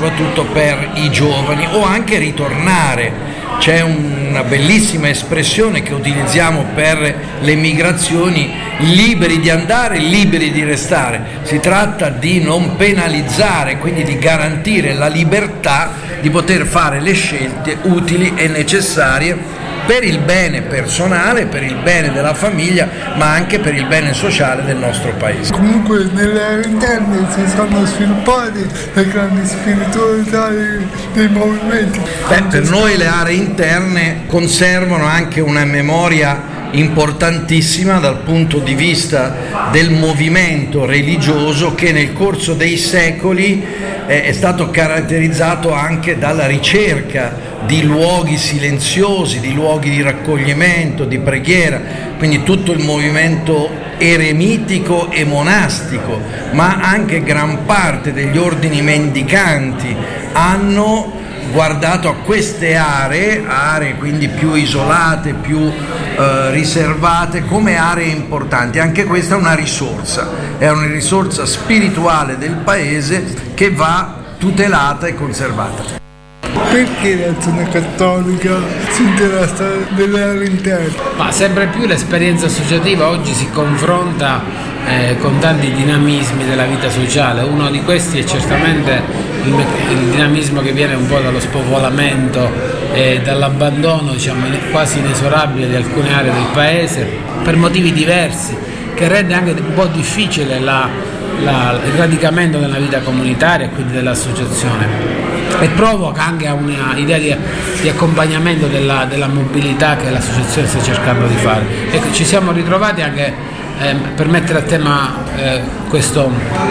soprattutto per i giovani, o anche ritornare. C'è una bellissima espressione che utilizziamo per le migrazioni: liberi di andare, liberi di restare. Si tratta di non penalizzare, quindi di garantire la libertà di poter fare le scelte utili e necessarie per il bene personale, per il bene della famiglia, ma anche per il bene sociale del nostro paese. Comunque nelle aree interne si sono sviluppate le grandi spiritualità dei movimenti. Per noi le aree interne conservano anche una memoria importantissima dal punto di vista del movimento religioso, che nel corso dei secoli è stato caratterizzato anche dalla ricerca di luoghi silenziosi, di luoghi di raccoglimento, di preghiera, quindi tutto il movimento eremitico e monastico, ma anche gran parte degli ordini mendicanti hanno guardato a queste aree quindi più isolate, più riservate, come aree importanti. Anche questa è una risorsa spirituale del paese che va tutelata e conservata. Perché l'Azione Cattolica si interessa delle aree interne? Ma sempre più l'esperienza associativa oggi si confronta con tanti dinamismi della vita sociale. Uno di questi è certamente il dinamismo che viene un po' dallo spopolamento e dall'abbandono, diciamo, quasi inesorabile di alcune aree del paese per motivi diversi, che rende anche un po' difficile il radicamento della vita comunitaria e quindi dell'associazione, e provoca anche un'idea di accompagnamento della mobilità che l'associazione sta cercando di fare. Ecco, ci siamo ritrovati anche per mettere a tema questo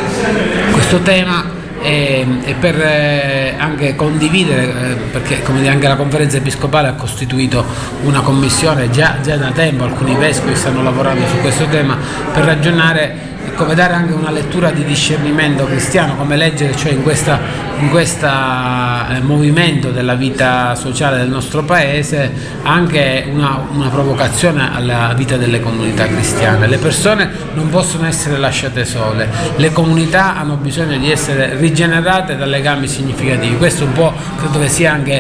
tema e per anche condividere, perché come dire, anche la Conferenza Episcopale ha costituito una commissione già da tempo, alcuni vescovi stanno lavorando su questo tema per ragionare come dare anche una lettura di discernimento cristiano, come leggere, cioè in questo movimento della vita sociale del nostro paese, anche una provocazione alla vita delle comunità cristiane. Le persone non possono essere lasciate sole, le comunità hanno bisogno di essere rigenerate da legami significativi. Questo un po' credo che sia anche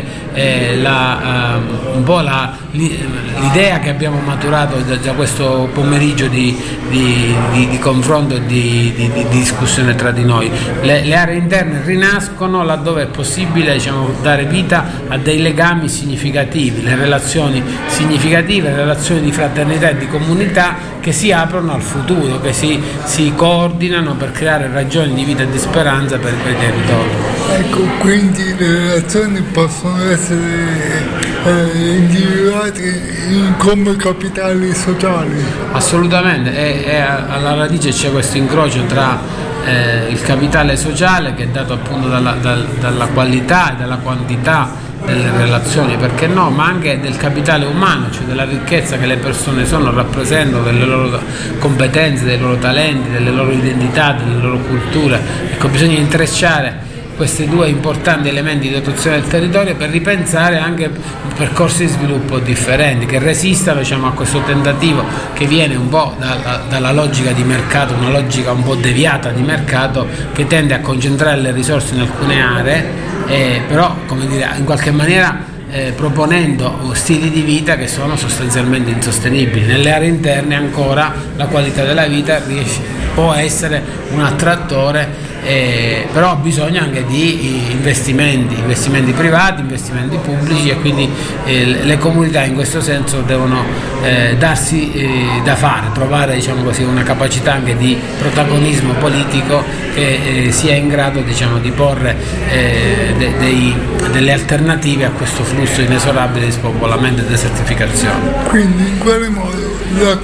l'idea che abbiamo maturato da questo pomeriggio di confronto e di discussione tra di noi. Le aree interne rinascono laddove è possibile, diciamo, dare vita a dei legami significativi, le relazioni significative, le relazioni di fraternità e di comunità che si aprono al futuro, che si coordinano per creare ragioni di vita e di speranza per i territori. Ecco, quindi le relazioni possono essere individuate come capitali sociali. Assolutamente, e alla radice c'è questo incrocio tra il capitale sociale, che è dato appunto dalla qualità e dalla quantità delle relazioni, perché no, ma anche del capitale umano, cioè della ricchezza che le persone rappresentano, delle loro competenze, dei loro talenti, delle loro identità, delle loro culture. Ecco, bisogna intrecciare questi due importanti elementi di dotazione del territorio per ripensare anche percorsi di sviluppo differenti, che resistano, diciamo, a questo tentativo che viene un po' dalla logica di mercato, una logica un po' deviata di mercato che tende a concentrare le risorse in alcune aree, però, come dire, in qualche maniera proponendo stili di vita che sono sostanzialmente insostenibili. Nelle aree interne ancora la qualità della vita può essere un attrattore, però bisogna anche di investimenti privati, investimenti pubblici, e quindi le comunità in questo senso devono darsi da fare, trovare, diciamo così, una capacità anche di protagonismo politico che sia in grado, diciamo, di porre delle alternative a questo flusso inesorabile di spopolamento e desertificazione. Quindi in quale modo le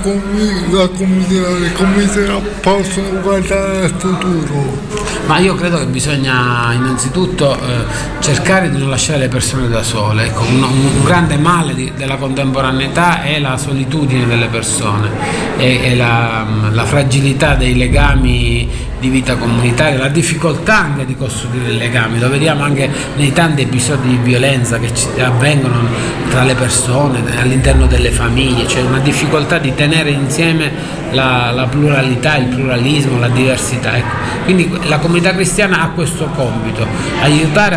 comunità possono guardare al futuro? Ma io credo che bisogna innanzitutto cercare di non lasciare le persone da sole. Ecco, un grande male della contemporaneità è la solitudine delle persone e la fragilità dei legami di vita comunitaria, la difficoltà anche di costruire legami. Lo vediamo anche nei tanti episodi di violenza che avvengono tra le persone, all'interno delle famiglie. C'è una difficoltà di tenere insieme la pluralità, il pluralismo, la diversità. Ecco. Quindi la comunità cristiana ha questo compito, aiutare